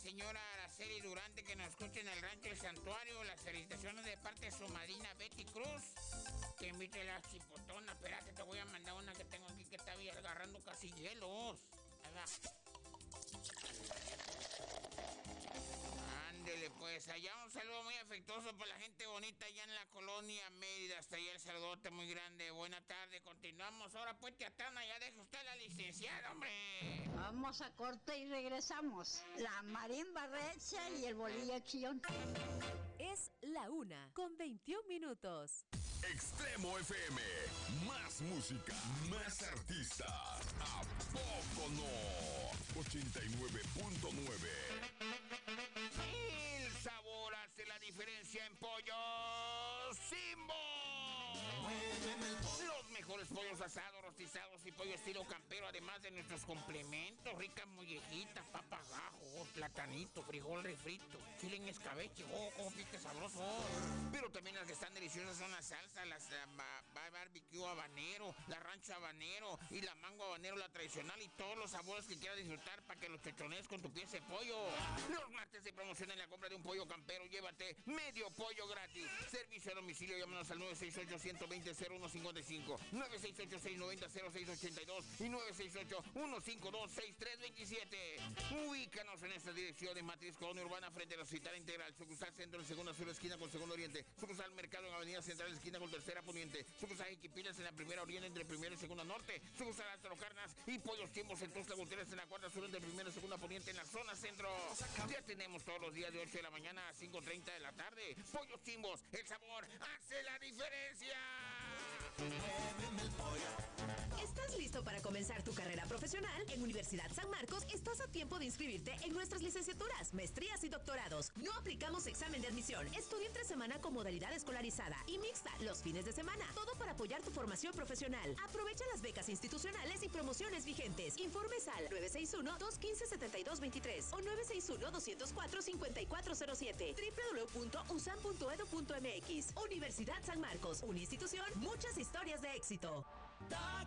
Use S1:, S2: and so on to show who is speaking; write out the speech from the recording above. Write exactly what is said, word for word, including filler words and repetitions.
S1: señora Araceli Durante, que nos escucha en el rancho El Santuario. Las felicitaciones de parte de su madrina Betty Cruz, que invite la chipotona. Espérate, te voy a mandar una que tengo aquí que está agarrando casi hielos. Ahí va. Ándele, pues, allá un saludo muy afectuoso para la gente bonita allá en la colonia Mérida. Hasta allá el saludote muy grande. Buena tarde, continuamos. Ahora pues, Teatana, ya deja usted la licenciada, hombre.
S2: Vamos a corte y regresamos. La marimba recia y el bolillo chillón.
S3: Es la una con veintiún minutos.
S4: Extremo F M, más música, más artistas. ¿A poco no? ochenta y nueve punto nueve.
S1: El sabor hace la diferencia en Pollo Simbo. Los mejores pollos asados, rostizados y pollo estilo campero, además de nuestros complementos, ricas mollejitas, papas gajo, platanito, frijol refrito, chile en escabeche, oh, como pique sabroso. Pero también las que están deliciosas son las salsas, las uh, bar barbecue habanero, la rancho habanero y la mango habanero, la tradicional, y todos los sabores que quieras disfrutar para que los chochones con tu pieza de pollo. Los martes de promoción en la compra de un pollo campero, llévate medio pollo gratis. Servicio a domicilio, llámanos al nueve seis ocho, uno dos cero, cero uno cinco cinco, nueve seis ocho, seis nueve cero, cero seis ocho dos y nueve seis ocho, uno cinco dos, seis tres dos siete. Ubícanos en esta dirección en Matriz Colonia Urbana, frente a la Hospital Integral, sucursal Centro en segunda sur esquina con segundo oriente, sucursal Mercado en Avenida Central esquina con tercera poniente, sucursal Equipilas en la primera oriente entre primera y segunda norte, sucursal Astro Carnas y Pollos Timbos en Tuxtla Gutiérrez en la cuarta sur entre primera y segunda poniente en la zona centro. Ya tenemos todos los días de ocho de la mañana a cinco treinta de la tarde. Pollos Timbos, el sabor hace la diferencia.
S3: ¿Estás listo para comenzar tu carrera profesional? En Universidad San Marcos estás a tiempo de inscribirte en nuestras licenciaturas, maestrías y doctorados. No aplicamos examen de admisión. Estudia entre semana con modalidad escolarizada y mixta los fines de semana. Todo para apoyar tu formación profesional. Aprovecha las becas institucionales y promociones vigentes. Informes al nueve seis uno, dos uno cinco, siete dos dos tres o nueve seis uno, dos cero cuatro, cinco cuatro cero siete. doble u doble u doble u punto u s a m punto e d u punto m x. Universidad San Marcos, una institución, muchas historias de éxito.